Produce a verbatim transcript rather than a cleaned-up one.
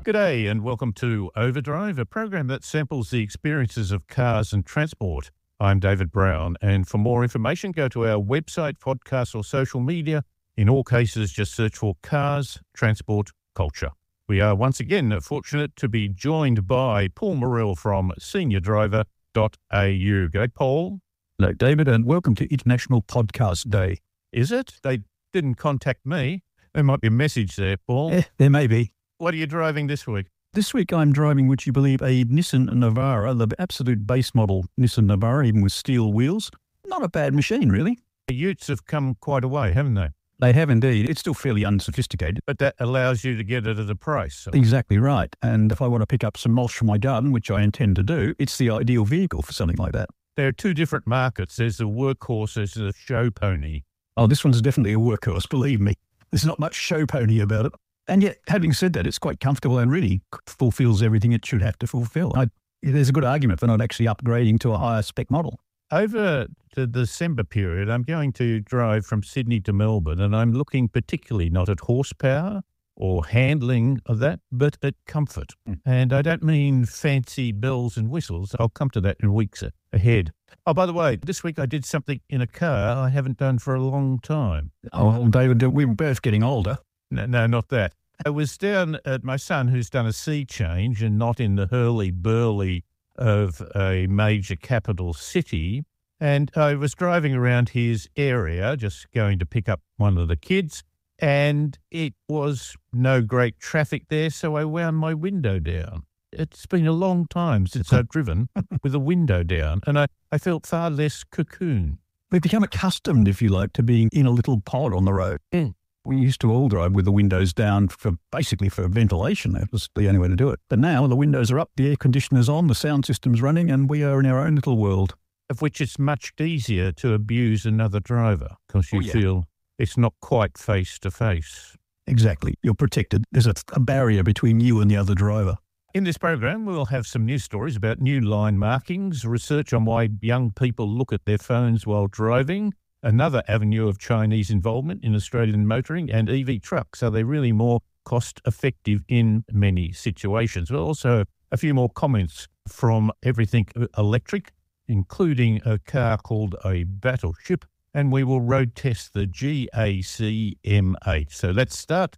G'day and welcome to Overdrive, a program that samples the experiences of cars and transport. I'm David Brown, and for more information, go to our website, podcast, or social media. In all cases, just search for Cars, Transport, Culture. We are once again fortunate to be joined by Paul Morrell from senior driver dot a u. G'day, Paul. Hello, David, and welcome to International Podcast Day. Is it? They didn't contact me. There might be a message there, Paul. Eh, there may be. What are you driving this week? This week I'm driving, would you believe, a Nissan Navara, the absolute base model Nissan Navara, even with steel wheels. Not a bad machine, really. The Utes have come quite a way, haven't they? They have indeed. It's still fairly unsophisticated. But that allows you to get it at a price. So. Exactly right. And if I want to pick up some mulch from my garden, which I intend to do, it's the ideal vehicle for something like that. There are two different markets. There's the workhorse, there's the show pony. Oh, this one's definitely a workhorse, believe me. There's not much show pony about it. And yet, having said that, it's quite comfortable and really fulfills everything it should have to fulfill. I, there's a good argument for not actually upgrading to a higher spec model. Over the December period, I'm going to drive from Sydney to Melbourne, and I'm looking particularly not at horsepower or handling of that, but at comfort. Mm. And I don't mean fancy bells and whistles. I'll come to that in weeks ahead. Oh, by the way, this week I did something in a car I haven't done for a long time. Oh, well, David, we're both getting older. No, no, not that. I was down at my son, who's done a sea change and not in the hurly-burly of a major capital city. And I was driving around his area, just going to pick up one of the kids, and it was no great traffic there, so I wound my window down. It's been a long time since I've driven with a window down, and I, I felt far less cocoon. We've become accustomed, if you like, to being in a little pod on the road. Mm. We used to all drive with the windows down for basically for ventilation. That was the only way to do it. But now the windows are up, the air conditioner's on, the sound system's running, and we are in our own little world. Of which it's much easier to abuse another driver because you oh, yeah. feel it's not quite face-to-face. Exactly. You're protected. There's a, a barrier between you and the other driver. In this program, we'll have some news stories about new line markings, research on why young people look at their phones while driving, another avenue of Chinese involvement in Australian motoring, and E V trucks. Are they really more cost-effective in many situations? We'll also have a few more comments from everything electric, including a car called a Battleship, and we will road test the G A C M eight. So let's start